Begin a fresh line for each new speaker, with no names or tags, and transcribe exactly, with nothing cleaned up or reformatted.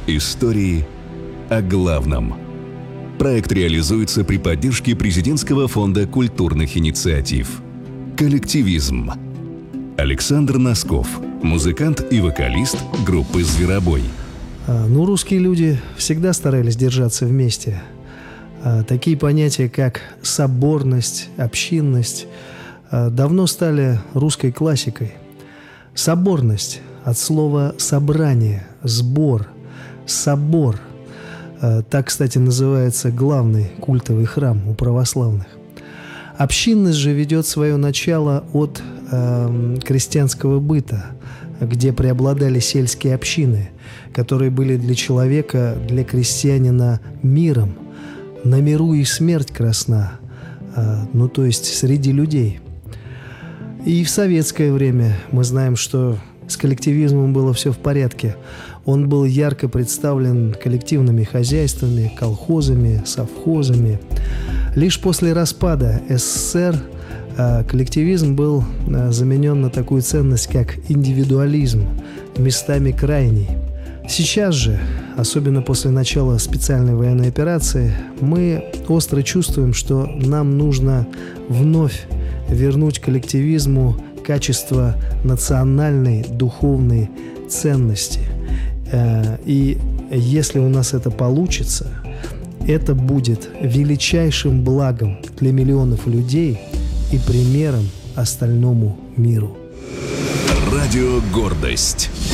Истории о главном. Проект реализуется при поддержке Президентского фонда культурных инициатив. Коллективизм. Александр Носков, музыкант и вокалист группы «Зверобой».
Ну, русские люди всегда старались держаться вместе. Такие понятия, как соборность, общинность, давно стали русской классикой. Соборность от слова «собрание», «сбор», «собор». Так, кстати, называется главный культовый храм у православных. Общинность же ведет свое начало от э, крестьянского быта, где преобладали сельские общины, которые были для человека, для крестьянина миром. На миру и смерть красна, э, ну то есть среди людей. И в советское время мы знаем, что с коллективизмом было все в порядке. Он был ярко представлен коллективными хозяйствами, колхозами, совхозами. Лишь после распада СССР э, коллективизм был э, заменен на такую ценность, как индивидуализм, местами крайний. Сейчас же, особенно после начала специальной военной операции, мы остро чувствуем, что нам нужно вновь вернуть коллективизму качество национальной духовной ценности. И если у нас это получится, это будет величайшим благом для миллионов людей и примером остальному миру.
Радио «Гордость».